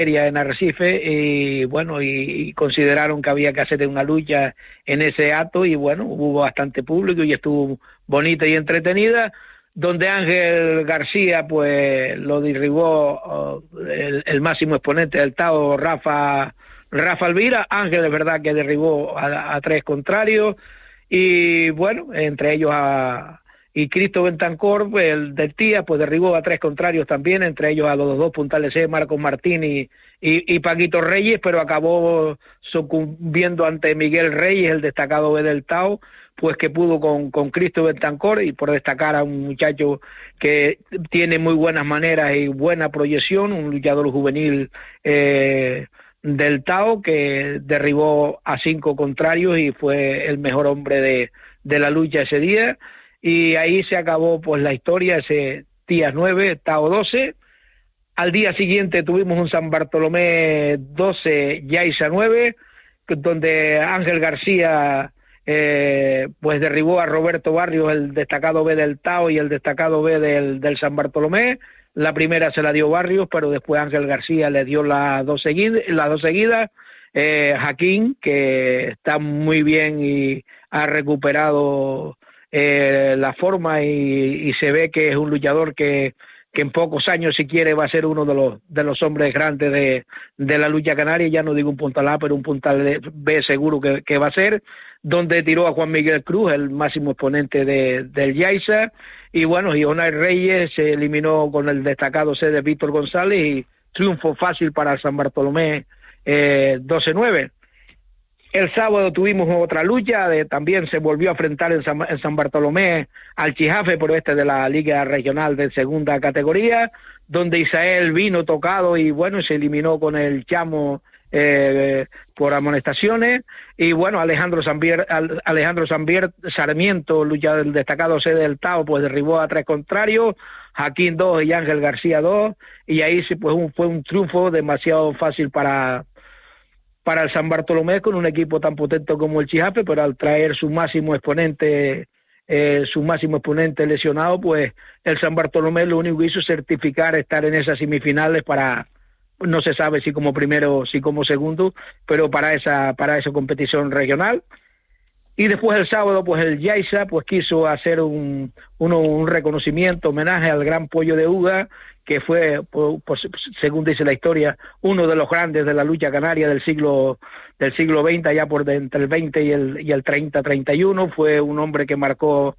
en Arrecife y bueno, y consideraron que había que hacer una lucha en ese acto y bueno, hubo bastante público y estuvo bonita y entretenida, donde Ángel García pues lo derribó el máximo exponente del Tao, Rafa Elvira. Ángel es verdad que derribó a tres contrarios y bueno, entre ellos y Cristo Bentancor, el del Tía, pues derribó a tres contrarios también, entre ellos a los dos puntales C, Marcos Martín y Paquito Reyes, pero acabó sucumbiendo ante Miguel Reyes, el destacado B del Tao, pues que pudo con Cristo Bentancor, y por destacar a un muchacho que tiene muy buenas maneras y buena proyección, un luchador juvenil del Tao, que derribó a cinco contrarios y fue el mejor hombre de la lucha ese día. Y ahí se acabó pues la historia, ese Tías 9, Tao 12. Al día siguiente tuvimos un San Bartolomé 12, Yaiza 9, donde Ángel García pues derribó a Roberto Barrios, el destacado B del Tao y el destacado B del San Bartolomé. La primera se la dio Barrios, pero después Ángel García le dio las dos seguidas. Jaquín, que está muy bien y ha recuperado la forma y se ve que es un luchador que en pocos años, si quiere, va a ser uno de los hombres grandes de la lucha canaria. Ya no digo un puntal A, pero un puntal B seguro que va a ser, donde tiró a Juan Miguel Cruz, el máximo exponente del Yaiza, y bueno, y Onay Reyes se eliminó con el destacado C de Víctor González, y triunfo fácil para el San Bartolomé 12-9. El sábado tuvimos otra lucha, también se volvió a enfrentar en San Bartolomé al Chijafe, pero de la Liga Regional de segunda categoría, donde Isael vino tocado y bueno, se eliminó con el Chamo por amonestaciones, y bueno, Alejandro Sarmiento, luchador del destacado C del Tao, pues derribó a tres contrarios, Jaquín 2 y Ángel García 2, y ahí sí pues fue un triunfo demasiado fácil para el San Bartolomé, con un equipo tan potente como el Chijape, pero al traer su máximo exponente lesionado, pues el San Bartolomé lo único que hizo es certificar estar en esas semifinales para, no se sabe si como primero, si como segundo, pero para esa competición regional. Y después el sábado, pues el Yaiza pues quiso hacer un reconocimiento, homenaje al gran Pollo de Uga, que fue, pues, según dice la historia, uno de los grandes de la lucha canaria del siglo XX, allá por entre el 20 y el 30-31, fue un hombre que marcó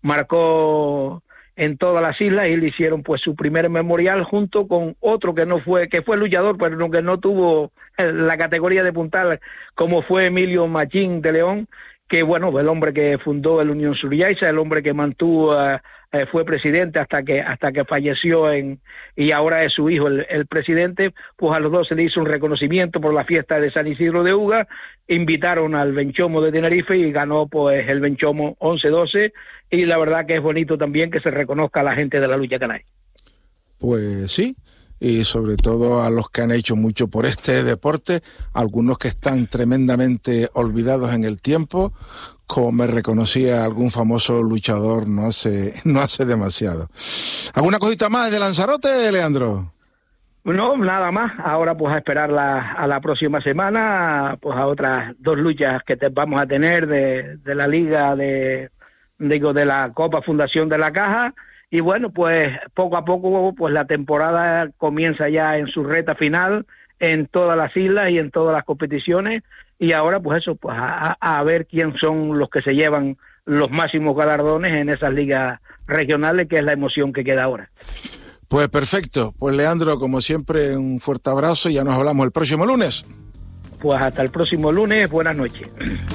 en todas las islas, y le hicieron pues su primer memorial junto con otro que fue luchador, pero que no tuvo la categoría de puntal, como fue Emilio Machín de León, que bueno, el hombre que fundó el Unión Sur Yaiza, el hombre que mantuvo, fue presidente hasta que falleció y ahora es su hijo el presidente. Pues a los dos se le hizo un reconocimiento por la fiesta de San Isidro de Uga, invitaron al Benchomo de Tenerife y ganó pues el Benchomo 11-12, y la verdad que es bonito también que se reconozca a la gente de la lucha canaria. Pues sí, y sobre todo a los que han hecho mucho por este deporte, algunos que están tremendamente olvidados en el tiempo, como me reconocía algún famoso luchador no hace demasiado. ¿Alguna cosita más de Lanzarote, Leandro? No, nada más. Ahora pues a esperar a la próxima semana, pues a otras dos luchas que vamos a tener de la liga de la Copa Fundación de la Caja. Y bueno, pues poco a poco pues la temporada comienza ya en su recta final en todas las islas y en todas las competiciones, y ahora pues eso, pues a ver quién son los que se llevan los máximos galardones en esas ligas regionales, que es la emoción que queda ahora. Pues perfecto, pues Leandro, como siempre, un fuerte abrazo y ya nos hablamos el próximo lunes. Pues hasta el próximo lunes, buenas noches.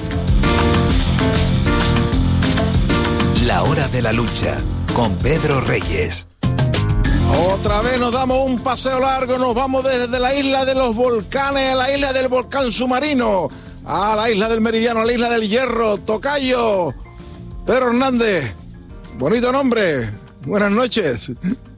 La hora de la lucha, con Pedro Reyes. Otra vez nos damos un paseo largo, nos vamos desde la isla de los volcanes a la isla del volcán submarino, a la isla del Meridiano, a la isla del Hierro. Tocayo Pedro Hernández, bonito nombre, buenas noches.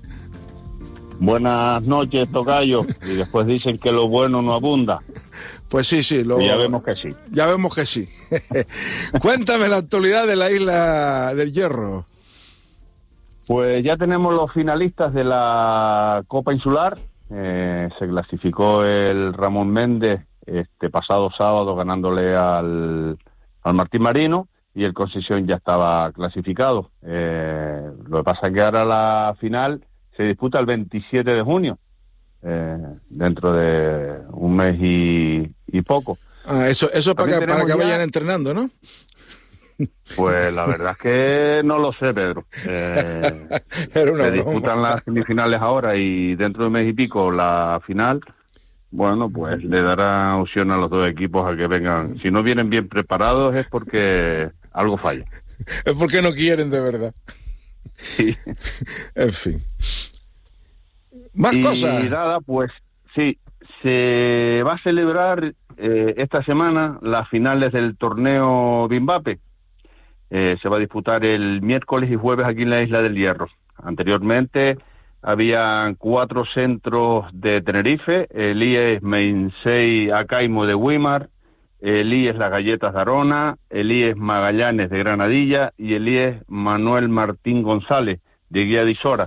Buenas noches, Tocayo, y después dicen que lo bueno no abunda. Pues sí, ya vemos que sí. Ya vemos que sí. Cuéntame la actualidad de la isla del Hierro. Pues ya tenemos los finalistas de la Copa Insular. se clasificó el Ramón Méndez pasado sábado ganándole al Martín Marino, y el Concesión ya estaba clasificado. Lo que pasa es que ahora la final se disputa el 27 de junio, dentro de un mes y poco. Eso para que vayan entrenando, ¿no? Pues la verdad es que no lo sé, Pedro. Se disputan las semifinales ahora y dentro de un mes y pico la final. Bueno, pues le dará opción a los dos equipos a que vengan. Si no vienen bien preparados es porque algo falla. Es porque no quieren de verdad. Sí. En fin. Más cosas. Y nada, pues sí, se va a celebrar esta semana las finales del torneo Bimbape. Se va a disputar el miércoles y jueves aquí en la Isla del Hierro. Anteriormente había 4 centros de Tenerife: el IES Meinsei Acaimo de Güímar, el IES Las Galletas de Arona, el IES Magallanes de Granadilla y el IES Manuel Martín González de Guía de Isora.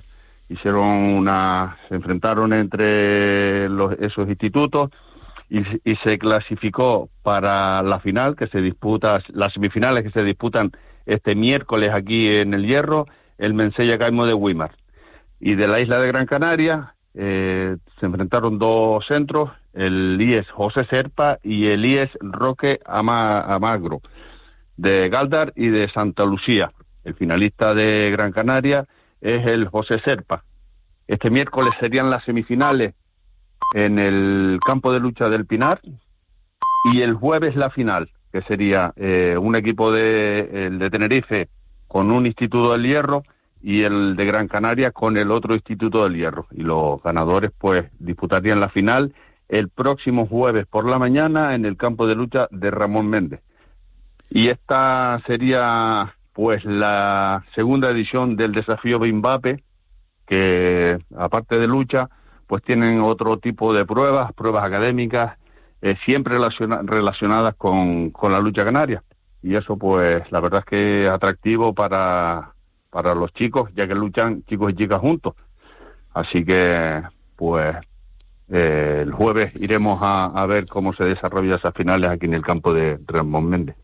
Se enfrentaron entre esos institutos y se clasificó para la final que se disputa, las semifinales que se disputan este miércoles aquí en el Hierro, el Mensei Acaimo de Güímar. Y de la isla de Gran Canaria se enfrentaron 2 centros, el IES José Serpa y el IES Roque Amagro, de Galdar y de Santa Lucía. El finalista de Gran Canaria es el José Serpa. Este miércoles serían las semifinales en el campo de lucha del Pinar, y el jueves la final, que sería un equipo de Tenerife con un Instituto del Hierro y el de Gran Canaria con el otro Instituto del Hierro. Y los ganadores pues disputarían la final el próximo jueves por la mañana en el campo de lucha de Ramón Méndez. Y esta sería pues la segunda edición del desafío Bimbape, que aparte de lucha pues tienen otro tipo de pruebas académicas, siempre relacionadas con la lucha canaria. Y eso pues la verdad es que es atractivo para los chicos, ya que luchan chicos y chicas juntos. Así que pues el jueves iremos a ver cómo se desarrollan esas finales aquí en el campo de Ramón Méndez.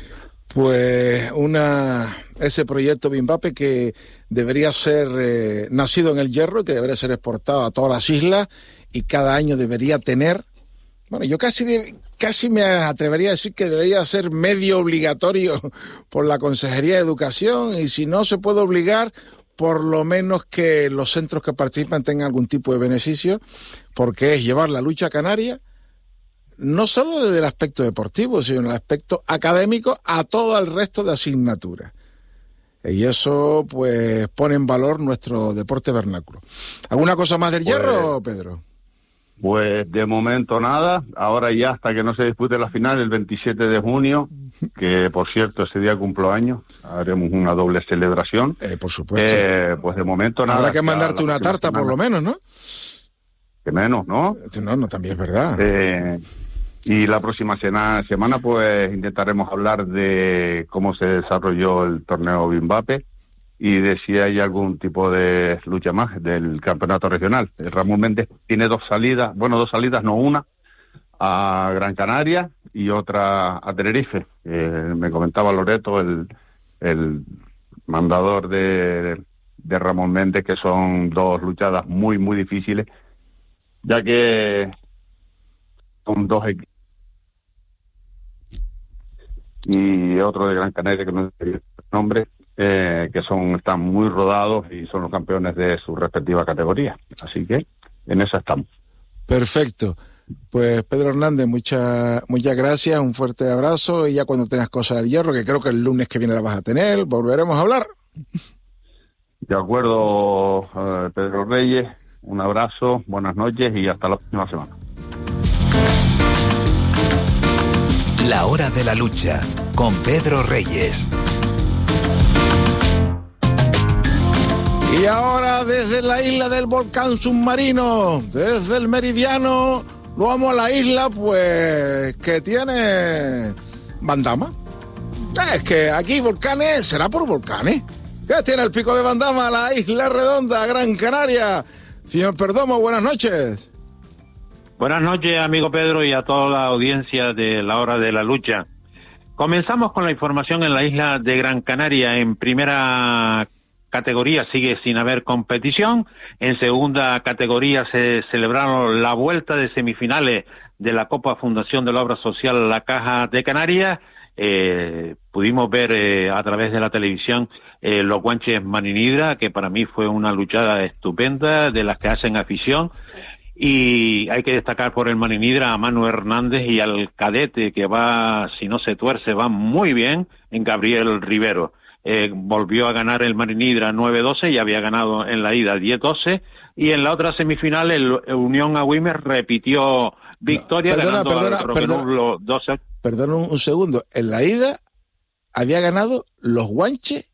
Pues ese proyecto Bimbape que debería ser nacido en el Hierro y que debería ser exportado a todas las islas, y cada año debería tener, bueno, yo casi me atrevería a decir que debería ser medio obligatorio por la Consejería de Educación, y si no se puede obligar, por lo menos que los centros que participan tengan algún tipo de beneficio, porque es llevar la lucha canaria no solo desde el aspecto deportivo, sino en el aspecto académico a todo el resto de asignaturas. Y eso, pues, pone en valor nuestro deporte vernáculo. ¿Alguna cosa más del Hierro, Pedro? Pues, de momento nada. Ahora ya, hasta que no se dispute la final, el 27 de junio, que, por cierto, ese día cumplo años, haremos una doble celebración. Por supuesto. Pues, de momento nada. Habrá que mandarte una tarta, por lo menos, ¿no? Que menos, ¿no? No, también es verdad. Y la próxima semana pues intentaremos hablar de cómo se desarrolló el torneo Bimbape y de si hay algún tipo de lucha más del campeonato regional. El Ramón Méndez tiene 2 salidas, no una, a Gran Canaria y otra a Tenerife. Me comentaba Loreto, el mandador de Ramón Méndez, que son 2 luchadas muy, muy difíciles, ya que son 2 equipos. Y otro de Gran Canaria, que no sé el nombre, que están muy rodados y son los campeones de su respectiva categoría. Así que en eso estamos. Perfecto. Pues Pedro Hernández, muchas gracias, un fuerte abrazo, y ya cuando tengas cosas del Hierro, que creo que el lunes que viene la vas a tener, volveremos a hablar. De acuerdo, Pedro Reyes, un abrazo, buenas noches y hasta la próxima semana. La hora de la lucha, con Pedro Reyes. Y ahora desde la isla del volcán submarino, desde el meridiano, lo vamos a la isla, pues, que tiene Bandama. Es que aquí volcanes, será por volcanes. ¿Qué tiene el pico de Bandama, la isla redonda, Gran Canaria? Señor Perdomo, buenas noches. Buenas noches, amigo Pedro, y a toda la audiencia de La Hora de la Lucha. Comenzamos con la información en la isla de Gran Canaria. En primera categoría sigue sin haber competición. En segunda categoría se celebraron la vuelta de semifinales de la Copa Fundación de la Obra Social La Caja de Canarias. Pudimos ver a través de la televisión los guanches Maninidra, que para mí fue una luchada estupenda, de las que hacen afición. Y hay que destacar por el Maninidra a Manu Hernández y al cadete, que va, si no se tuerce, va muy bien, en Gabriel Rivero. Volvió a ganar el Maninidra 9-12, y había ganado en la ida 10-12, y en la otra semifinal el Unión Agüimes repitió victoria, ganando al Roquenurlo 12. Perdón un segundo, en la ida había ganado los guanches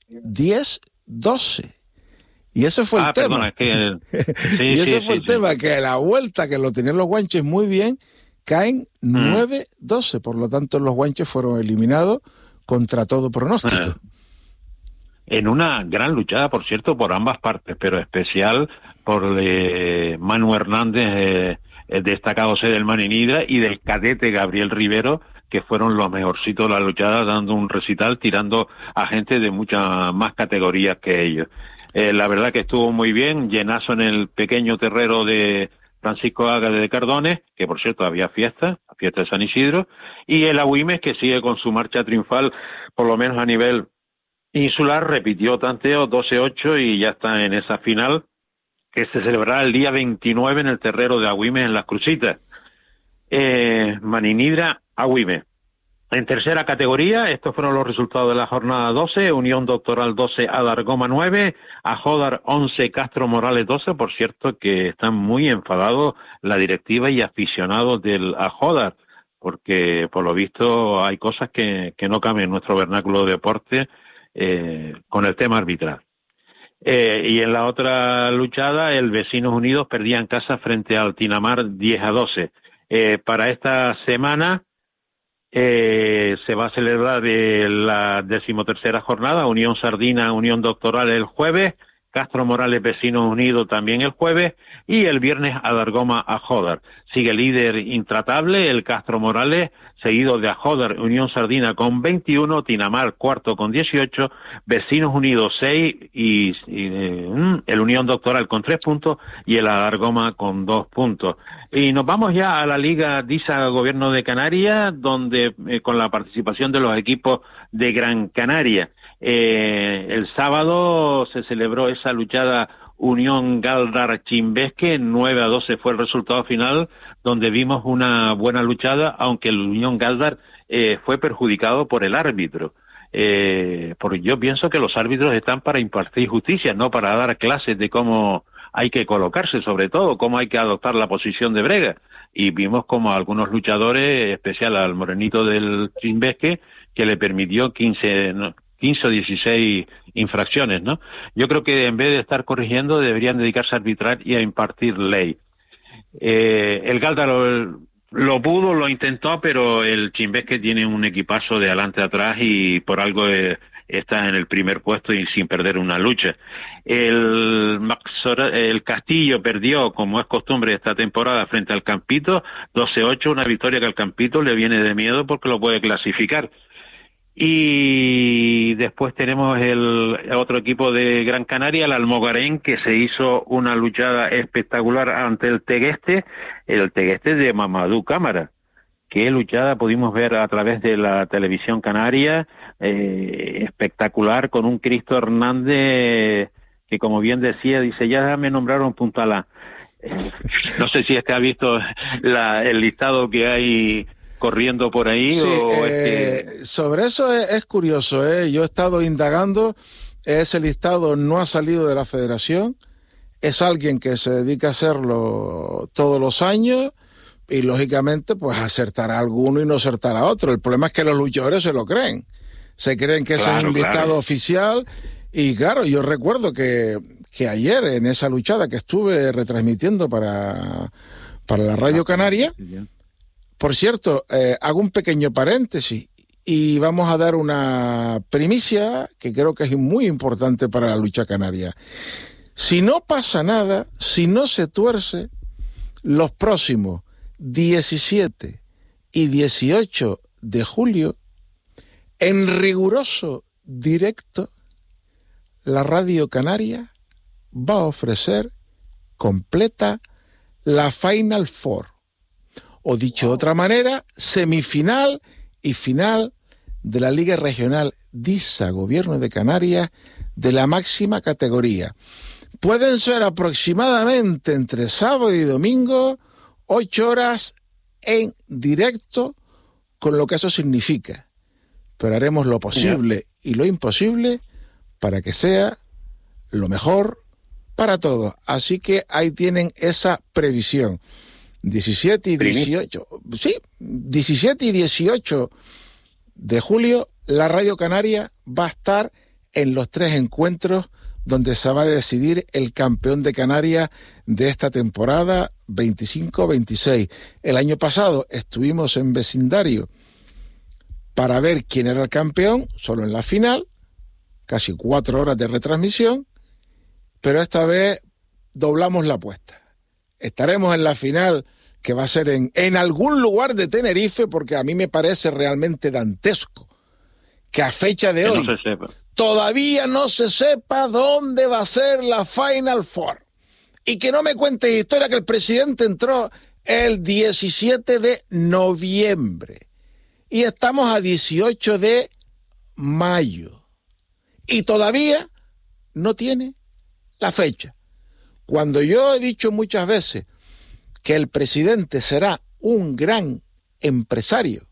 10-12. Y ese fue el tema. Perdona, y ese fue el tema, que la vuelta, que lo tenían los guanches muy bien, caen 9-12. Por lo tanto, los guanches fueron eliminados contra todo pronóstico. En una gran luchada, por cierto, por ambas partes, pero especial por Manu Hernández, destacándose del Maninidra, y del cadete Gabriel Rivero, que fueron los mejorcitos de la luchada, dando un recital, tirando a gente de muchas más categorías que ellos. La verdad que estuvo muy bien, llenazo en el pequeño terrero de Francisco Ágade de Cardones, que por cierto había fiesta de San Isidro, y el Agüimes, que sigue con su marcha triunfal, por lo menos a nivel insular, repitió tanteo 12-8 y ya está en esa final, que se celebrará el día 29 en el terrero de Agüimes, en Las Crucitas. Maninidra, Agüimes. En tercera categoría, estos fueron los resultados de la jornada 12, Unión Doctoral 12, Adargoma 9, Ajódar 11, Castro Morales 12, por cierto que están muy enfadados la directiva y aficionados del Ajódar, porque por lo visto hay cosas que no cambian en nuestro vernáculo de deporte con el tema arbitral. Y en la otra luchada, el Vecinos Unidos perdía en casa frente al Tinamar 10-12. Para esta semana se va a celebrar la 13ª jornada, Unión Sardina, Unión Doctoral el jueves, Castro Morales Vecinos Unidos también el jueves, y el viernes Adargoma Ajódar. Sigue líder intratable el Castro Morales, seguido de Ajódar, Unión Sardina con 21, Tinamar cuarto con 18, Vecinos Unidos 6 y el Unión Doctoral con 3 puntos y el Adargoma con 2 puntos. Y nos vamos ya a la Liga DISA Gobierno de Canarias, donde con la participación de los equipos de Gran Canaria. El sábado se celebró esa luchada Unión Galdar Chimbesque, 9-12 fue el resultado final, donde vimos una buena luchada, aunque el Unión Galdar fue perjudicado por el árbitro. Porque yo pienso que los árbitros están para impartir justicia, no para dar clases de cómo hay que colocarse, sobre todo, cómo hay que adoptar la posición de brega. Y vimos como algunos luchadores, especial al morenito del Chimbesque, que le permitió 15 o 16 infracciones, ¿no? Yo creo que en vez de estar corrigiendo, deberían dedicarse a arbitrar y a impartir ley. El Gáldaro lo pudo, lo intentó, pero el Chimbesque tiene un equipazo de adelante a atrás y por algo está en el primer puesto y sin perder una lucha. El Castillo perdió, como es costumbre esta temporada, frente al Campito, 12-8, una victoria que al Campito le viene de miedo porque lo puede clasificar. Y después tenemos el otro equipo de Gran Canaria, el Almogarén, que se hizo una luchada espectacular ante el Tegueste de Mamadou Cámara. Qué luchada pudimos ver a través de la televisión canaria, espectacular, con un Cristo Hernández que, como bien decía, dice, ya me nombraron puntal. No sé si es que ha visto el listado que hay corriendo por ahí. Sí, o es que... Sobre eso es curioso, yo he estado indagando, ese listado no ha salido de la federación, es alguien que se dedica a hacerlo todos los años y lógicamente pues acertará alguno y no acertará otro. El problema es que los luchadores se lo creen, se creen que es un listado oficial. Y claro, yo recuerdo que ayer en esa luchada que estuve retransmitiendo para la Radio Canaria, por cierto, hago un pequeño paréntesis y vamos a dar una primicia que creo que es muy importante para la lucha canaria. Si no pasa nada, si no se tuerce, los próximos 17 y 18 de julio, en riguroso directo, la Radio Canaria va a ofrecer completa la Final Four, o dicho de otra manera, semifinal y final de la Liga Regional DISA Gobierno de Canarias de la máxima categoría. Pueden ser aproximadamente entre sábado y domingo 8 horas en directo, con lo que eso significa. Pero haremos lo posible y lo imposible para que sea lo mejor para todos. Así que ahí tienen esa previsión. 17 y 18, sí, 17 y 18 de julio, la Radio Canaria va a estar en los 3 encuentros donde se va a decidir el campeón de Canarias de esta temporada 25-26. El año pasado estuvimos en vecindario para ver quién era el campeón, solo en la final, casi 4 horas de retransmisión, pero esta vez doblamos la apuesta. Estaremos en la final, que va a ser en algún lugar de Tenerife, porque a mí me parece realmente dantesco que a fecha de hoy todavía no se sepa dónde va a ser la Final Four. Y que no me cuentes historia que el presidente entró el 17 de noviembre. Y estamos a 18 de mayo. Y todavía no tiene la fecha. Cuando yo he dicho muchas veces que el presidente será un gran empresario,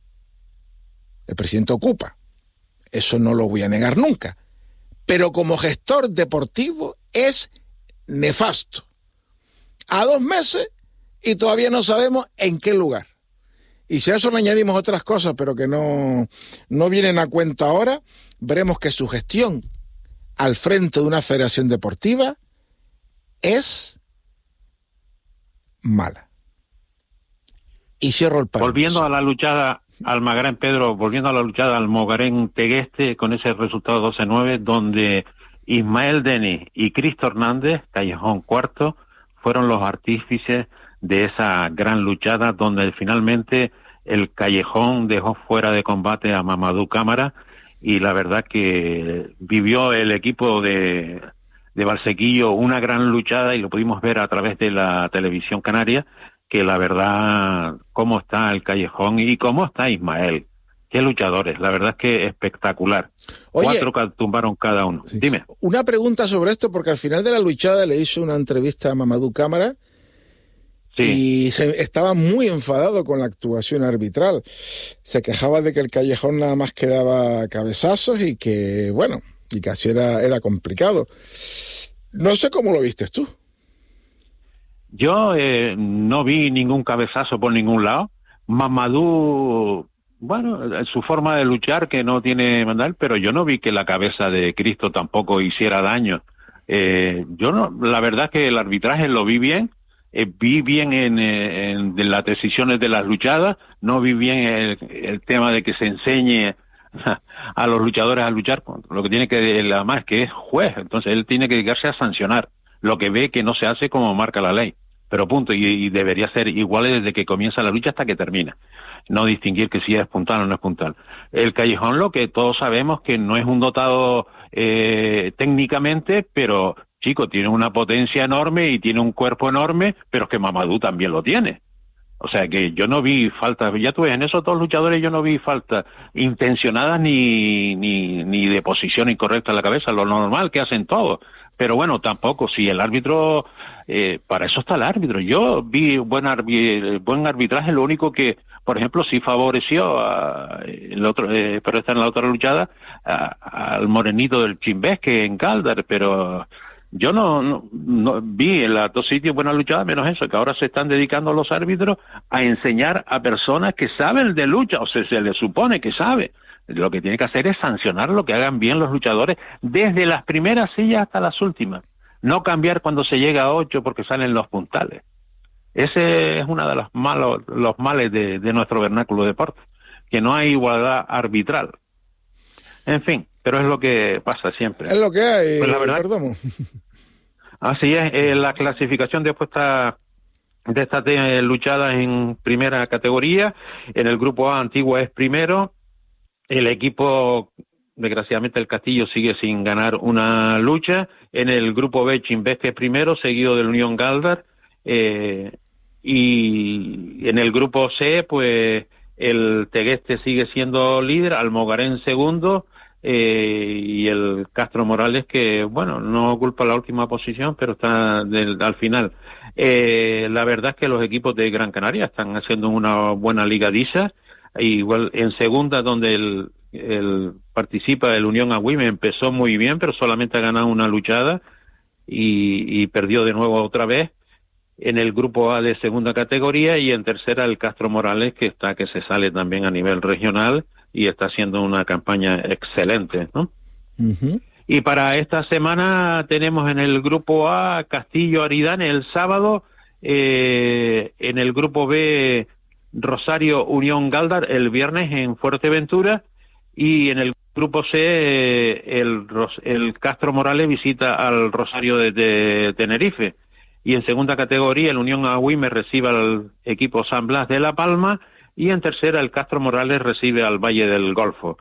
el presidente ocupa, eso no lo voy a negar nunca, pero como gestor deportivo es nefasto. A 2 meses y todavía no sabemos en qué lugar. Y si a eso le añadimos otras cosas, pero que no vienen a cuenta ahora, veremos que su gestión al frente de una federación deportiva es mala. Y cierro el paréntesis. Volviendo a la luchada Almagrén, Pedro, volviendo a la luchada Almogarén-Tegueste, con ese resultado 12-9, donde Ismael Denis y Cristo Hernández, Callejón cuarto, fueron los artífices de esa gran luchada, donde finalmente el Callejón dejó fuera de combate a Mamadou Cámara, y la verdad que vivió el equipo de Valsequillo una gran luchada, y lo pudimos ver a través de la televisión canaria, que la verdad, cómo está el Callejón y cómo está Ismael. Qué luchadores, la verdad es que espectacular. Oye, 4 que tumbaron cada uno. Sí. Dime. Una pregunta sobre esto, porque al final de la luchada le hizo una entrevista a Mamadou Cámara, sí, y estaba muy enfadado con la actuación arbitral. Se quejaba de que el Callejón nada más que daba cabezazos y que, bueno, y que así era complicado. No sé cómo lo viste tú. Yo no vi ningún cabezazo por ningún lado. Mamadou, bueno, su forma de luchar que no tiene mandar, pero yo no vi que la cabeza de Cristo tampoco hiciera daño. Yo no, la verdad es que el arbitraje lo vi bien en las decisiones de las luchadas, no vi bien el tema de que se enseñe a los luchadores a luchar. Lo que tiene que, además, que es juez, entonces él tiene que dedicarse a sancionar lo que ve que no se hace como marca la ley, pero punto, y debería ser igual desde que comienza la lucha hasta que termina, no distinguir que si es puntal o no es puntal. El Callejón, lo que todos sabemos, que no es un dotado técnicamente, pero chico, tiene una potencia enorme y tiene un cuerpo enorme, pero es que Mamadou también lo tiene. O sea que yo no vi falta, ya tú ves, en esos 2 luchadores yo no vi falta intencionadas ni de posición incorrecta en la cabeza, lo normal que hacen todos. Pero bueno, tampoco, si el árbitro, para eso está el árbitro. Yo vi buen arbitraje, lo único que, por ejemplo, sí favoreció pero está en la otra luchada, al morenito del Chimbesque en Caldar, pero yo no vi en los 2 sitios buena luchada, menos eso, que ahora se están dedicando los árbitros a enseñar a personas que saben de lucha, o sea, se les supone que sabe. Lo que tiene que hacer es sancionar lo que hagan bien los luchadores desde las primeras sillas hasta las últimas. No cambiar cuando se llega a 8 porque salen los puntales. Ese es uno de los males de nuestro vernáculo de deporte, que no hay igualdad arbitral. En fin, pero es lo que pasa siempre. Es lo que hay, pues la verdad, perdón. Así es, la clasificación después está de estas luchadas en primera categoría. En el grupo A, Antigua es primero. El equipo, desgraciadamente, el Castillo sigue sin ganar una lucha. En el grupo B, Chimbesque es primero, seguido del Unión Galdar. Y en el grupo C, pues el Tegueste sigue siendo líder, Almogarén segundo, y el Castro Morales, que, bueno, no ocupa la última posición, pero está al final. La verdad es que los equipos de Gran Canaria están haciendo una buena ligadiza. Igual en segunda, donde participa el Unión Agüime, empezó muy bien, pero solamente ha ganado una luchada y perdió de nuevo otra vez. En el grupo A de segunda categoría, y en tercera el Castro Morales, que se sale también a nivel regional y está haciendo una campaña excelente, ¿no? Uh-huh. Y para esta semana tenemos en el grupo A Castillo Aridane el sábado, en el grupo B Rosario Unión Galdar el viernes en Fuerteventura, y en el grupo C el Castro Morales visita al Rosario de Tenerife. Y en segunda categoría el Unión Agüime recibe al equipo San Blas de La Palma, y en tercera el Castro Morales recibe al Valle del Golfo.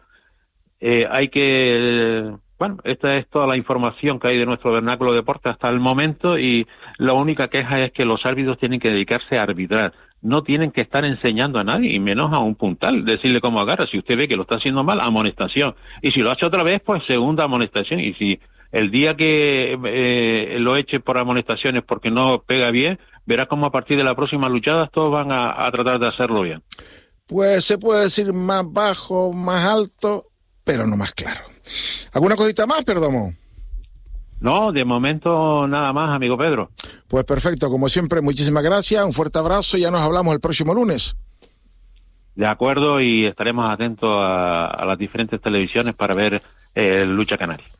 Esta es toda la información que hay de nuestro vernáculo deporte hasta el momento, y la única queja es que los árbitros tienen que dedicarse a arbitrar. No tienen que estar enseñando a nadie, y menos a un puntal, decirle cómo agarra. Si usted ve que lo está haciendo mal, amonestación. Y si lo hace otra vez, pues segunda amonestación. Y si el día que lo eche por amonestaciones porque no pega bien, verá cómo a partir de la próxima luchada todos van a tratar de hacerlo bien. Pues se puede decir más bajo, más alto, pero no más claro. ¿Alguna cosita más, Perdomo? No, de momento nada más, amigo Pedro. Pues perfecto, como siempre, muchísimas gracias, un fuerte abrazo y ya nos hablamos el próximo lunes. De acuerdo, y estaremos atentos a las diferentes televisiones para ver Lucha Canaria.